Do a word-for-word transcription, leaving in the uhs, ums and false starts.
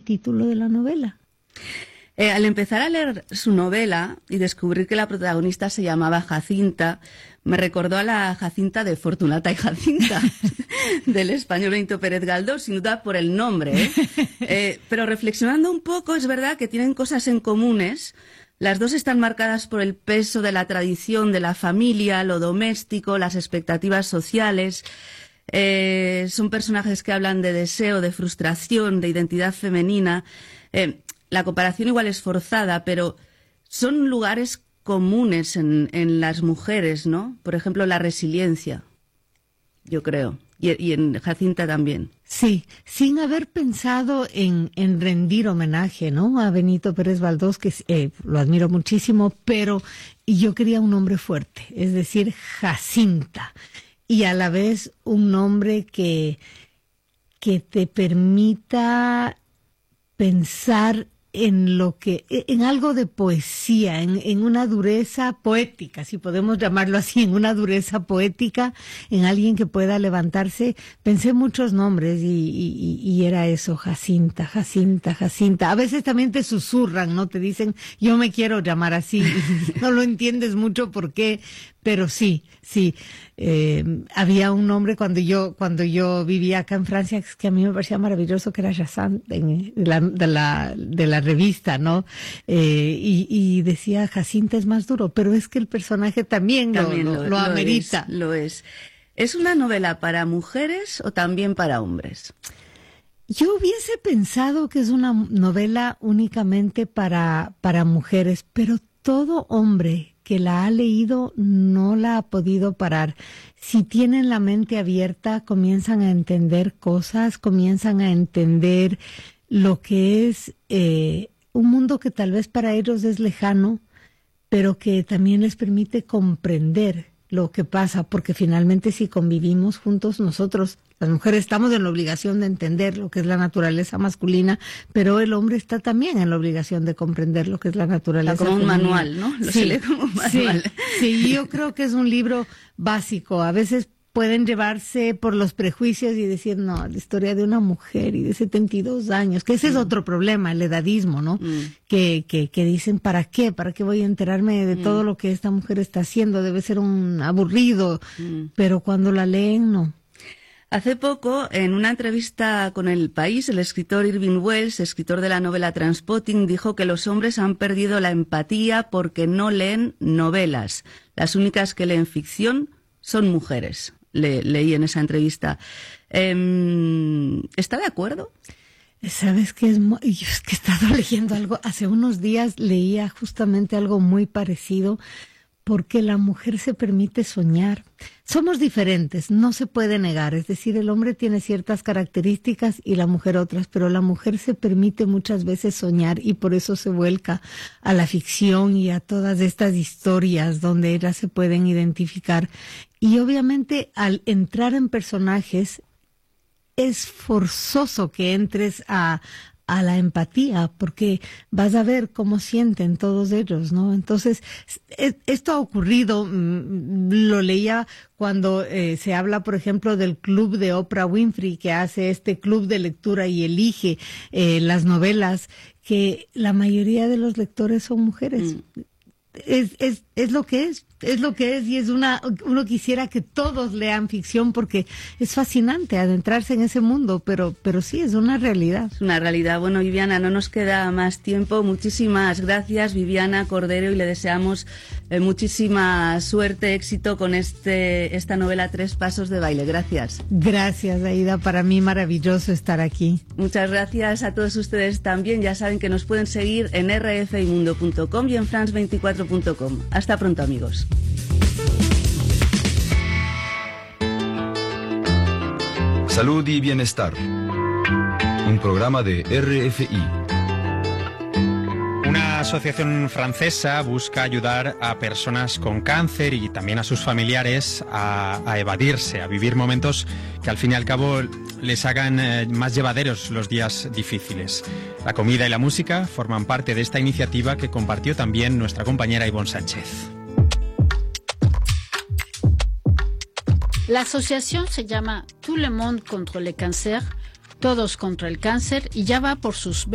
título de la novela. Eh, al empezar a leer su novela y descubrir que la protagonista se llamaba Jacinta, me recordó a la Jacinta de Fortunata y Jacinta, del español Benito Pérez Galdós, sin duda por el nombre, ¿eh? Eh, pero reflexionando un poco, es verdad que tienen cosas en comunes. Las dos están marcadas por el peso de la tradición de la familia, lo doméstico, las expectativas sociales. Eh, son personajes que hablan de deseo, de frustración, de identidad femenina. Eh, La comparación igual es forzada, pero son lugares comunes en, en las mujeres, ¿no? Por ejemplo, la resiliencia, yo creo, y, y en Jacinta también. Sí, sin haber pensado en, en rendir homenaje, ¿no?, a Benito Pérez Galdós, que eh, lo admiro muchísimo, pero yo quería un nombre fuerte, es decir, Jacinta, y a la vez un nombre que, que te permita pensar en lo que, en algo de poesía, en, en una dureza poética, si podemos llamarlo así, en una dureza poética, en alguien que pueda levantarse. Pensé muchos nombres y, y, y era eso, Jacinta, Jacinta, Jacinta. A veces también te susurran, ¿no? Te dicen, yo me quiero llamar así, y no lo entiendes mucho por qué, pero sí, sí. Eh, había un nombre cuando yo cuando yo vivía acá en Francia que a mí me parecía maravilloso, que era Jacinthe, de la, de la, de la revista, ¿no? Eh, y, y decía, Jacinta es más duro, pero es que el personaje también, también lo, lo, lo, lo amerita. Es, lo es. ¿Es una novela para mujeres o también para hombres? Yo hubiese pensado que es una novela únicamente para, para mujeres, pero todo hombre que la ha leído no la ha podido parar. Si tienen la mente abierta, comienzan a entender cosas, comienzan a entender lo que es eh, un mundo que tal vez para ellos es lejano, pero que también les permite comprender lo que pasa, porque finalmente si convivimos juntos, nosotros, las mujeres, estamos en la obligación de entender lo que es la naturaleza masculina, pero el hombre está también en la obligación de comprender lo que es la naturaleza como femenina. Un manual, ¿no? Lo sí, se lee como un manual. Sí, sí, yo creo que es un libro básico. A veces pueden llevarse por los prejuicios y decir, no, la historia de una mujer y de setenta y dos años, que ese mm. es otro problema, el edadismo, ¿no? Mm. Que, que, que dicen, ¿para qué? ¿Para qué voy a enterarme de mm. todo lo que esta mujer está haciendo? Debe ser un aburrido, mm. pero cuando la leen, no. Hace poco, en una entrevista con El País, el escritor Irving Welsh, escritor de la novela Trainspotting, dijo que los hombres han perdido la empatía porque no leen novelas. Las únicas que leen ficción son mujeres. Le, leí en esa entrevista. Eh, ¿Está de acuerdo? Sabes que es, muy, es que he estado leyendo algo, hace unos días leía justamente algo muy parecido, porque la mujer se permite soñar. Somos diferentes, no se puede negar, es decir, el hombre tiene ciertas características y la mujer otras, pero la mujer se permite muchas veces soñar y por eso se vuelca a la ficción y a todas estas historias donde ellas se pueden identificar. Y obviamente al entrar en personajes es forzoso que entres a, a la empatía, porque vas a ver cómo sienten todos ellos, ¿no? Entonces, esto ha ocurrido, lo leía cuando eh, se habla, por ejemplo, del club de Oprah Winfrey, que hace este club de lectura y elige eh, las novelas, que la mayoría de los lectores son mujeres. Mm. Es, es, es lo que es, es lo que es y es una, uno quisiera que todos lean ficción porque es fascinante adentrarse en ese mundo, pero, pero sí, es una realidad. Es una realidad. Bueno, Viviana, no nos queda más tiempo. Muchísimas gracias, Viviana Cordero, y le deseamos eh, muchísima suerte, éxito con este, esta novela Tres Pasos de Baile. Gracias. Gracias, Aida. Para mí maravilloso estar aquí. Muchas gracias a todos ustedes también. Ya saben que nos pueden seguir en r f i mundo punto com y en france veinticuatro punto com. Hasta pronto, amigos. Salud y Bienestar, un programa de R F I. Una asociación francesa busca ayudar a personas con cáncer y también a sus familiares a, a evadirse, a vivir momentos que al fin y al cabo les hagan eh, más llevaderos los días difíciles. La comida y la música forman parte de esta iniciativa que compartió también nuestra compañera Ivonne Sánchez. La asociación se llama Tout le monde contre le cancer, Todos contra el cáncer, y ya va por sus